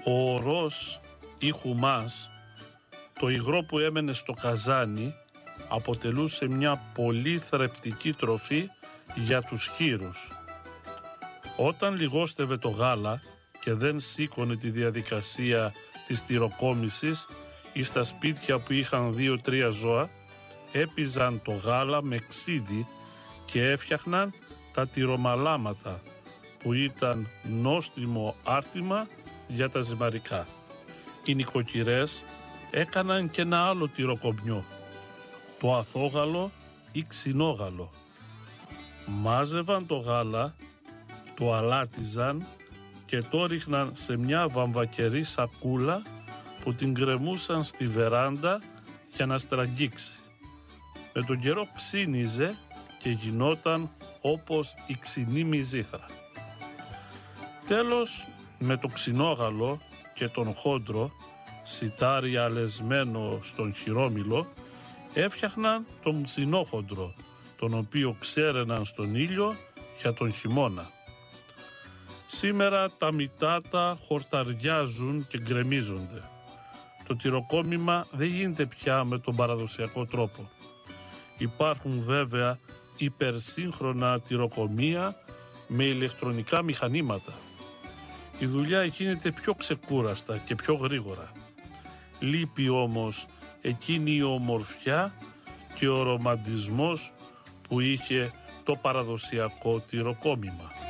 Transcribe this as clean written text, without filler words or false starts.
Ο ορός ή χουμάς, το υγρό που έμενε στο καζάνι, αποτελούσε μια πολύ θρεπτική τροφή για τους χήρους. Όταν λιγόστευε το γάλα και δεν σήκωνε τη διαδικασία της τυροκόμησης ή στα σπίτια που είχαν 2-3 ζώα, έπιζαν το γάλα με ξύδι και έφτιαχναν τα τυρομαλάματα, που ήταν νόστιμο άρτημα για τα ζυμαρικά. Οι νοικοκυρές έκαναν και ένα άλλο τυροκομιό, το αθόγαλο ή ξινόγαλο. Μάζευαν το γάλα, το αλάτιζαν και το ρίχναν σε μια βαμβακερή σακούλα που την γκρεμούσαν στη βεράντα για να στραγγίξει. Με τον καιρό ξύνιζε και γινόταν όπως η ξινή μυζήθρα. Τέλος, με το ξινόγαλο και τον χόντρο, σιτάρι αλεσμένο στον χειρόμυλο, έφτιαχναν τον μψινόχοντρο, τον οποίο ξέρεναν στον ήλιο για τον χειμώνα. Σήμερα τα μητάτα χορταριάζουν και γκρεμίζονται. Το τυροκόμημα δεν γίνεται πια με τον παραδοσιακό τρόπο. Υπάρχουν βέβαια υπερσύγχρονα τυροκομεία με ηλεκτρονικά μηχανήματα. Η δουλειά γίνεται πιο ξεκούραστα και πιο γρήγορα. Λείπει όμως εκείνη η ομορφιά και ο ρομαντισμός που είχε το παραδοσιακό τυροκόμημα.